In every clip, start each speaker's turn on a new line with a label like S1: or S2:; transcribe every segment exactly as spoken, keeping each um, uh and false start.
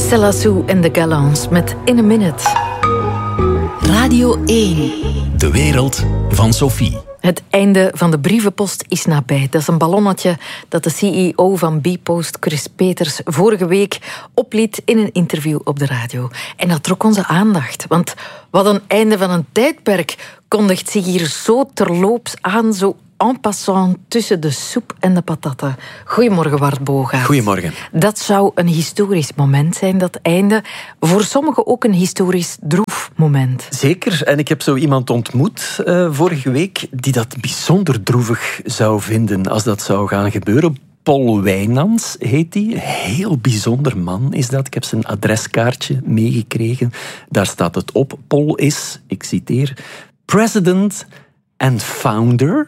S1: Stella Sue en de Gallants met In a Minute. Radio één.
S2: De wereld van Sophie.
S1: Het einde van de brievenpost is nabij. Dat is een ballonnetje dat de C E O van Bpost, Chris Peters, vorige week opliet in een interview op de radio. En dat trok onze aandacht. Want wat een einde van een tijdperk kondigt zich hier zo terloops aan, zo en passant tussen de soep en de patatten. Goedemorgen, Wart Bogaert.
S3: Goedemorgen.
S1: Dat zou een historisch moment zijn, dat einde. Voor sommigen ook een historisch droef moment.
S3: Zeker. En ik heb zo iemand ontmoet uh, vorige week die dat bijzonder droevig zou vinden als dat zou gaan gebeuren. Paul Wijnands heet hij. Een heel bijzonder man is dat. Ik heb zijn adreskaartje meegekregen. Daar staat het op. Paul is, ik citeer, president and founder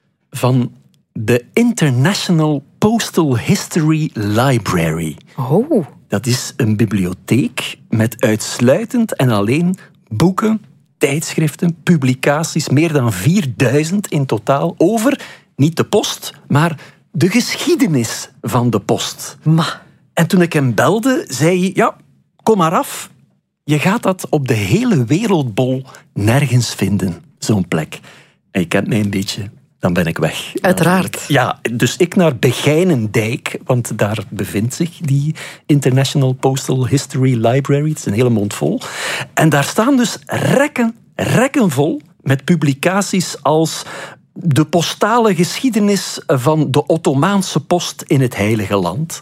S3: van de International Postal History Library.
S1: Oh.
S3: Dat is een bibliotheek met uitsluitend en alleen boeken, tijdschriften, publicaties, meer dan vierduizend in totaal, over, niet de post, maar de geschiedenis van de post.
S1: Ma.
S3: En toen ik hem belde, zei hij, ja, kom maar af. Je gaat dat op de hele wereldbol nergens vinden, zo'n plek. En je kent mij een beetje, dan ben ik weg.
S1: Uiteraard.
S3: Ja, dus ik naar Begijnendijk, want daar bevindt zich die International Postal History Library. Het is een hele mond vol. En daar staan dus rekken, rekken vol met publicaties als de postale geschiedenis van de Ottomaanse post in het Heilige Land.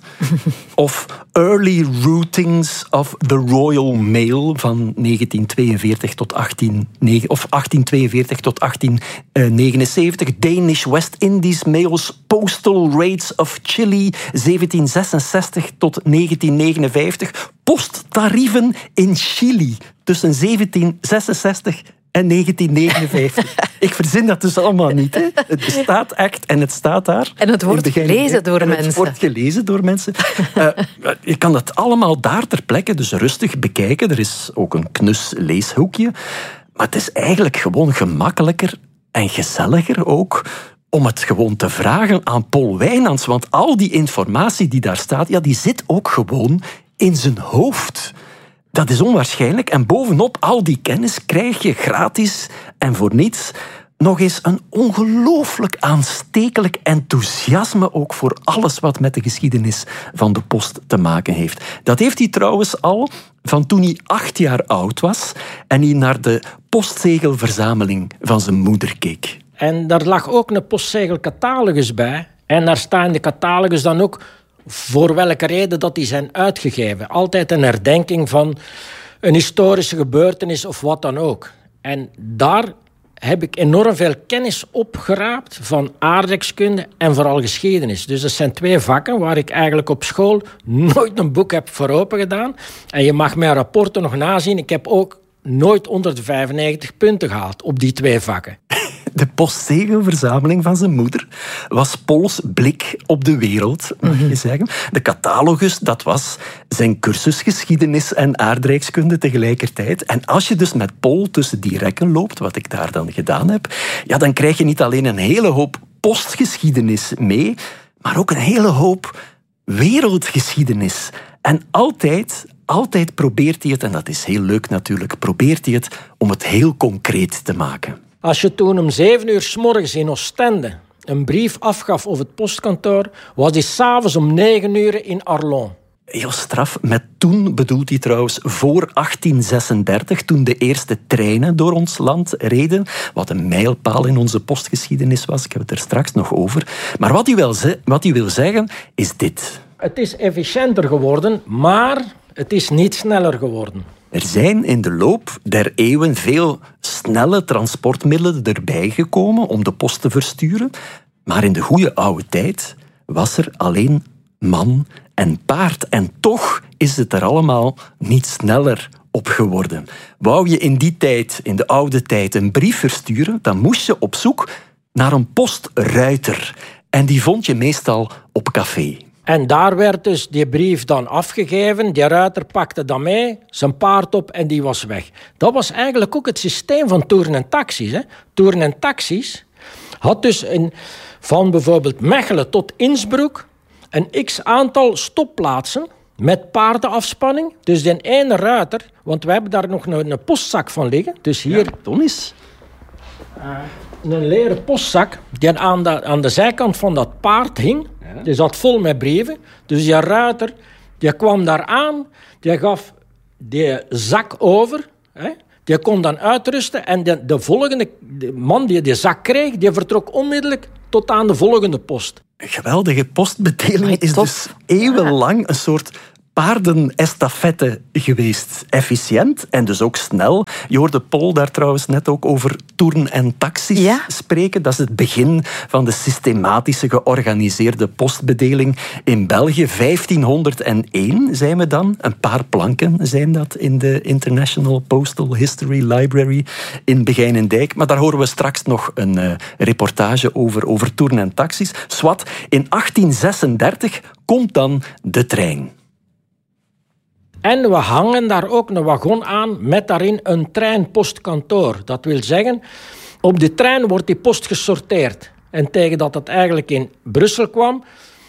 S3: Of Early Routings of the Royal Mail van negentien tweeënveertig tot achttien, of achttien tweeënveertig tot achttien negenenzeventig. Danish West Indies Mails, Postal Raids of Chile zeventien zesenzestig tot negentien negenenvijftig. Posttarieven in Chili tussen zeventien zesenzestig en negentien negenenvijftig. Ik verzin dat dus allemaal niet. Hè. Het bestaat echt en het staat daar.
S1: En het wordt gelezen door
S3: en
S1: mensen.
S3: Het wordt gelezen door mensen. uh, je kan dat allemaal daar ter plekke dus rustig bekijken. Er is ook een knus leeshoekje. Maar het is eigenlijk gewoon gemakkelijker en gezelliger ook om het gewoon te vragen aan Paul Wijnands. Want al die informatie die daar staat, ja, die zit ook gewoon in zijn hoofd. Dat is onwaarschijnlijk. En bovenop al die kennis krijg je gratis en voor niets nog eens een ongelooflijk aanstekelijk enthousiasme ook voor alles wat met de geschiedenis van de post te maken heeft. Dat heeft hij trouwens al van toen hij acht jaar oud was en hij naar de postzegelverzameling van zijn moeder keek.
S4: En daar lag ook een postzegelcatalogus bij. En daar staan in de catalogus dan ook voor welke reden dat die zijn uitgegeven. Altijd een herdenking van een historische gebeurtenis of wat dan ook. En daar heb ik enorm veel kennis opgeraapt van aardrijkskunde en vooral geschiedenis. Dus dat zijn twee vakken waar ik eigenlijk op school nooit een boek heb voor open gedaan. En je mag mijn rapporten nog nazien. Ik heb ook nooit onder de vijfennegentig punten gehaald op die twee vakken.
S3: De postzegelverzameling van zijn moeder was Pauls blik op de wereld, mag je zeggen. De catalogus, dat was zijn cursus geschiedenis en aardrijkskunde tegelijkertijd. En als je dus met Paul tussen die rekken loopt, wat ik daar dan gedaan heb, ja, dan krijg je niet alleen een hele hoop postgeschiedenis mee, maar ook een hele hoop wereldgeschiedenis. En altijd, altijd probeert hij het, en dat is heel leuk natuurlijk, probeert hij het om het heel concreet te maken.
S4: Als je toen om zeven uur 's morgens in Oostende een brief afgaf op het postkantoor, was die 's avonds om negen uur in Arlon.
S3: Heel straf. Met toen bedoelt hij trouwens voor achttien zesendertig, toen de eerste treinen door ons land reden, wat een mijlpaal in onze postgeschiedenis was. Ik heb het er straks nog over. Maar wat hij wil, ze- wat hij wil zeggen, is dit.
S4: Het is efficiënter geworden, maar het is niet sneller geworden.
S3: Er zijn in de loop der eeuwen veel snelle transportmiddelen erbij gekomen om de post te versturen. Maar in de goede oude tijd was er alleen man en paard. En toch is het er allemaal niet sneller op geworden. Wou je in die tijd, in de oude tijd, een brief versturen, dan moest je op zoek naar een postruiter. En die vond je meestal op café.
S4: En daar werd dus die brief dan afgegeven. Die ruiter pakte dat mee, zijn paard op en die was weg. Dat was eigenlijk ook het systeem van toeren en taxis. Hè. Toeren en taxis had dus in, van bijvoorbeeld Mechelen tot Innsbruck een x-aantal stopplaatsen met paardenafspanning. Dus die ene ruiter, want we hebben daar nog een, een postzak van liggen. Dus hier...
S3: Ja, toon eens.
S4: Uh, een leren postzak die aan de, aan de zijkant van dat paard hing. Ja. Die zat vol met brieven. Dus die ruiter, die kwam daar aan. Die gaf die zak over. Hè. Die kon dan uitrusten. En de, de volgende de man die die zak kreeg, die vertrok onmiddellijk tot aan de volgende post.
S3: Een geweldige postbedeling is dus eeuwenlang een soort paardenestafette geweest. Efficiënt en dus ook snel. Je hoorde Paul daar trouwens net ook over toeren en taxis ja? spreken. Dat is het begin van de systematische georganiseerde postbedeling in België. vijftienhonderdéén zijn we dan. Een paar planken zijn dat in de International Postal History Library in Begijnendijk. Maar daar horen we straks nog een uh, reportage over, over toeren en taxis. Swat, in achttien zesendertig komt dan de trein.
S4: En we hangen daar ook een wagon aan met daarin een treinpostkantoor. Dat wil zeggen, op de trein wordt die post gesorteerd. En tegen dat het eigenlijk in Brussel kwam,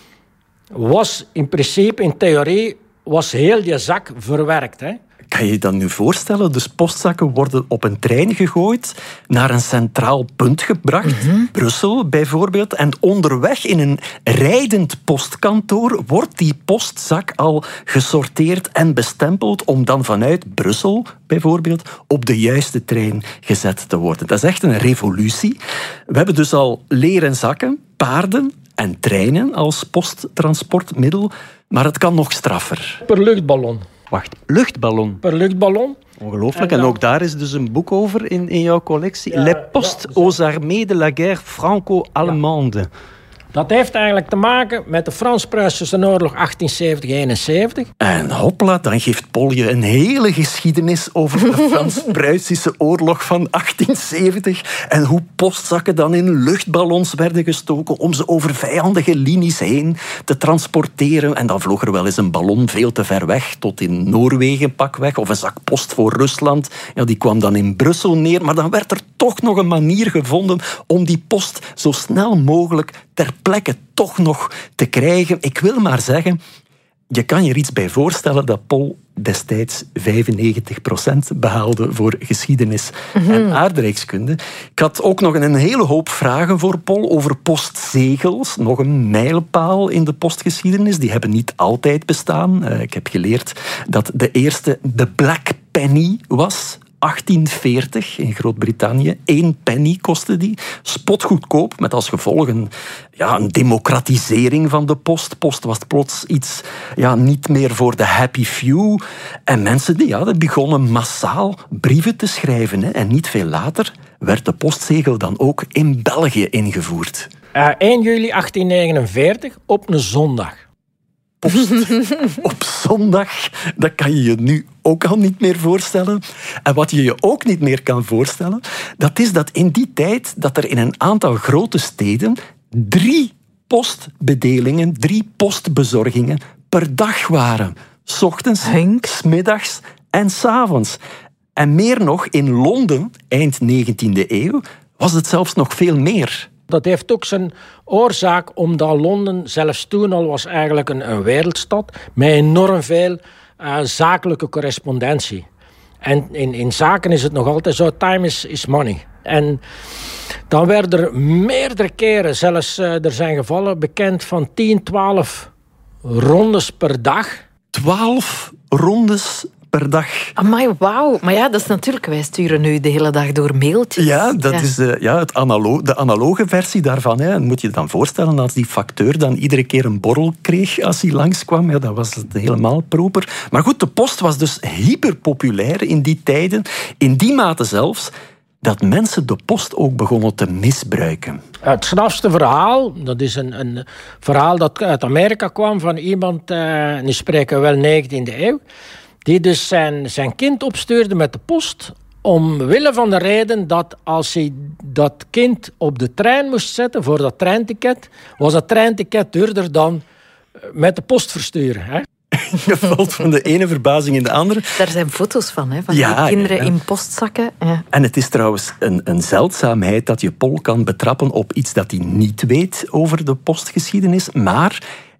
S4: was in principe, in theorie, was heel die zak verwerkt. Hè.
S3: Kan je je dat nu voorstellen? Dus postzakken worden op een trein gegooid, naar een centraal punt gebracht, mm-hmm. Brussel bijvoorbeeld, en onderweg in een rijdend postkantoor wordt die postzak al gesorteerd en bestempeld om dan vanuit Brussel bijvoorbeeld op de juiste trein gezet te worden. Dat is echt een revolutie. We hebben dus al leren zakken, paarden en treinen als posttransportmiddel, maar het kan nog straffer.
S4: Per luchtballon.
S3: Wacht, luchtballon?
S4: Per luchtballon.
S3: Ongelooflijk. En, en ook daar is dus een boek over in, in jouw collectie. Ja, Les postes ja, aux armées de la guerre franco-allemande. Ja.
S4: Dat heeft eigenlijk te maken met de Frans-Pruisische oorlog achttien zeventig eenenzeventig.
S3: En hopla, dan geeft Paul je een hele geschiedenis over de Frans-Pruisische oorlog van achttien zeventig en hoe postzakken dan in luchtballons werden gestoken om ze over vijandige linies heen te transporteren. En dan vloog er wel eens een ballon veel te ver weg, tot in Noorwegen pakweg, of een zak post voor Rusland. Ja, die kwam dan in Brussel neer, maar dan werd er toch nog een manier gevonden om die post zo snel mogelijk ter plekke toch nog te krijgen. Ik wil maar zeggen, je kan je er iets bij voorstellen dat Paul destijds vijfennegentig procent behaalde voor geschiedenis mm-hmm. en aardrijkskunde. Ik had ook nog een hele hoop vragen voor Paul over postzegels. Nog een mijlpaal in de postgeschiedenis. Die hebben niet altijd bestaan. Uh, ik heb geleerd dat de eerste de Black Penny was. achttien veertig in Groot-Brittannië. Eén penny kostte die. Spotgoedkoop, met als gevolg een, ja, een democratisering van de post. Post was plots iets ja, niet meer voor de happy few. En mensen die, ja, die begonnen massaal brieven te schrijven. Hè. En niet veel later werd de postzegel dan ook in België ingevoerd.
S4: Uh, één juli achttien negenenveertig, op een zondag.
S3: Post op zondag, dat kan je je nu ook al niet meer voorstellen. En wat je je ook niet meer kan voorstellen, dat is dat in die tijd dat er in een aantal grote steden drie postbedelingen, drie postbezorgingen per dag waren. 's Ochtends, 's middags en 's avonds. En meer nog, in Londen, eind negentiende eeuw, was het zelfs nog veel meer.
S4: Dat heeft ook zijn oorzaak omdat Londen zelfs toen al was eigenlijk een, een wereldstad met enorm veel uh, zakelijke correspondentie. En in, in zaken is het nog altijd zo, time is, is money. En dan werden er meerdere keren, zelfs uh, er zijn gevallen bekend van tien, twaalf rondes per dag.
S3: twaalf rondes per dag.
S1: Amai, wauw. Maar ja, dat is natuurlijk, wij sturen nu de hele dag door mailtjes.
S3: Ja, dat ja. is uh, ja, het analo- de analoge versie daarvan. Hè. Moet je je dan voorstellen als die facteur dan iedere keer een borrel kreeg als hij langskwam. Ja, dat was het helemaal proper. Maar goed, de post was dus hyperpopulair in die tijden. In die mate zelfs dat mensen de post ook begonnen te misbruiken.
S4: Het strafste verhaal, dat is een, een verhaal dat uit Amerika kwam van iemand, uh, nu spreken we wel negentiende eeuw, die dus zijn, zijn kind opstuurde met de post, omwille van de reden dat als hij dat kind op de trein moest zetten voor dat treinticket, was dat treinticket duurder dan met de post versturen. Hè?
S3: Je valt van de ene verbazing in de andere.
S1: Daar zijn foto's van, hè, van
S3: ja,
S1: die kinderen
S3: ja.
S1: in postzakken. Ja.
S3: En het is trouwens een, een zeldzaamheid dat je Paul kan betrappen op iets dat hij niet weet over de postgeschiedenis, maar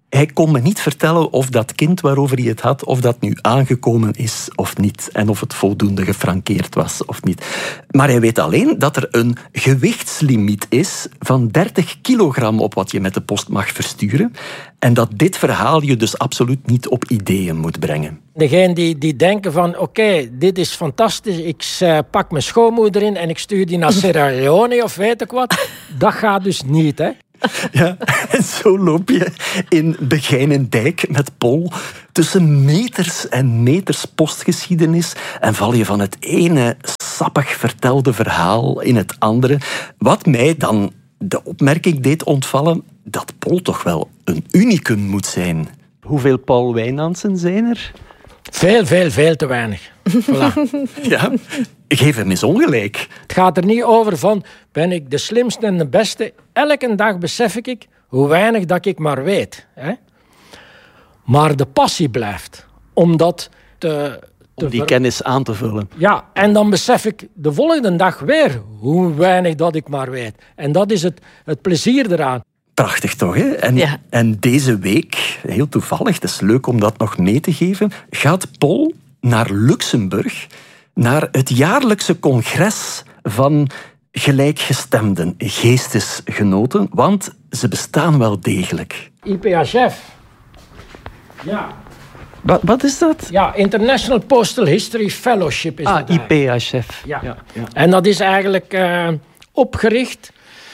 S3: Hij kon me niet vertellen of dat kind waarover hij het had, of dat nu aangekomen is of niet. En of het voldoende gefrankeerd was of niet. Maar hij weet alleen dat er een gewichtslimiet is van dertig kilogram op wat je met de post mag versturen. En dat dit verhaal je dus absoluut niet op ideeën moet brengen.
S4: Degenen die, die denken van, oké, okay, dit is fantastisch. Ik uh, pak mijn schoonmoeder in en ik stuur die naar Sierra Leone of weet ik wat. Dat gaat dus niet, hè.
S3: Ja, en zo loop je in Begijnendijk met Pol tussen meters en meters postgeschiedenis en val je van het ene sappig vertelde verhaal in het andere. Wat mij dan de opmerking deed ontvallen dat Pol toch wel een unicum moet zijn. Hoeveel Paul Wijnandsen zijn er?
S4: Veel, veel, veel te weinig. Voilà.
S3: Ja, geef hem eens ongelijk.
S4: Het gaat er niet over van, ben ik de slimste en de beste? Elke dag besef ik hoe weinig dat ik maar weet. Hè? Maar de passie blijft. Omdat te, te
S3: Om die
S4: ver...
S3: kennis aan te vullen.
S4: Ja, en dan besef ik de volgende dag weer hoe weinig dat ik maar weet. En dat is het, het plezier eraan.
S3: Prachtig toch, hè? En,
S1: ja.
S3: en deze week, heel toevallig, het is leuk om dat nog mee te geven, gaat Pol naar Luxemburg, naar het jaarlijkse congres van gelijkgestemden, geestesgenoten, want ze bestaan wel degelijk.
S4: I P H F. Ja.
S3: Wat, wat is dat?
S4: Ja, International Postal History Fellowship is
S3: ah,
S4: dat.
S3: I P H F.
S4: Ja. Ja, ja. En dat is eigenlijk uh, opgericht.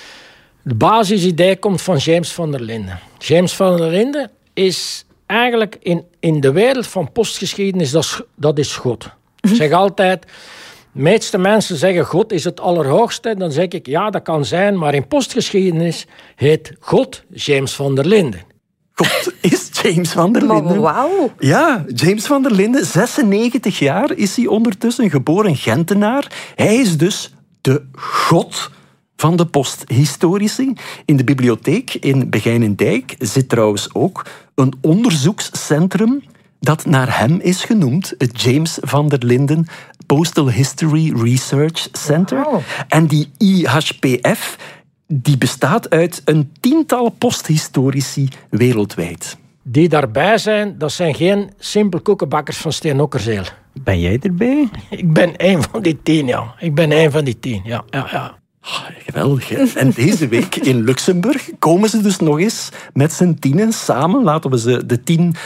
S4: De basisidee komt van James van der Linden. James van der Linden is eigenlijk in, in de wereld van postgeschiedenis, dat is, dat is God. Ik zeg altijd, de meeste mensen zeggen God is het allerhoogste. Dan zeg ik, ja, dat kan zijn, maar in postgeschiedenis heet God James van der Linden.
S3: God is James van der Linden.
S1: Maar wauw.
S3: Ja, James van der Linden, zesennegentig jaar is hij ondertussen, geboren Gentenaar. Hij is dus de God van de posthistorici. In de bibliotheek in Begijnendijk zit trouwens ook een onderzoekscentrum dat naar hem is genoemd, het James van der Linden Postal History Research Center.
S1: Wow.
S3: En die I H P F die bestaat uit een tiental posthistorici wereldwijd.
S4: Die daarbij zijn, dat zijn geen simpel koekenbakkers van Steenokkerzeel.
S3: Ben jij erbij?
S4: Ik ben een van die tien, ja. Ik ben een van die tien, ja. ja, ja.
S3: Oh, geweldig, hè? En deze week in Luxemburg komen ze dus nog eens met z'n tienen samen, laten we ze de tien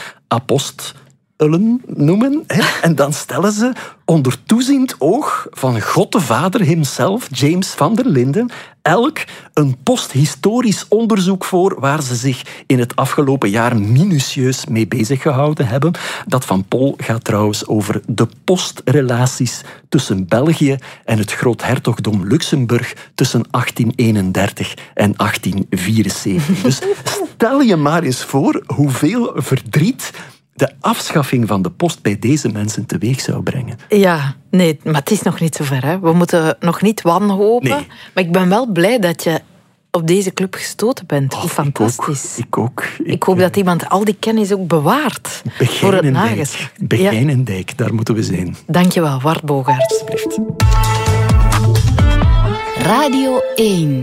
S3: apostelen noemen. Hè? En dan stellen ze onder toeziend oog van God de Vader himself, James van der Linden, elk een posthistorisch onderzoek voor waar ze zich in het afgelopen jaar minutieus mee bezig gehouden hebben. Dat van Pol gaat trouwens over de postrelaties tussen België en het Groothertogdom Luxemburg tussen achttien eenendertig en achttien vierenzeventig. Dus stel je maar eens voor hoeveel verdriet de afschaffing van de post bij deze mensen teweeg zou brengen.
S1: Ja, nee, maar het is nog niet zover. Hè. We moeten nog niet wanhopen. Nee. Maar ik ben wel blij dat je op deze club gestoten bent.
S3: Oh,
S1: Hoe fantastisch.
S3: Ik ook. Ik, ook.
S1: ik, ik hoop uh, dat iemand al die kennis ook bewaart. Voor het nageslacht.
S3: Begijnendijk, ja. Daar moeten we zijn.
S1: Dank je wel, Wart Bogaerts.
S3: Alsjeblieft.
S5: Radio één.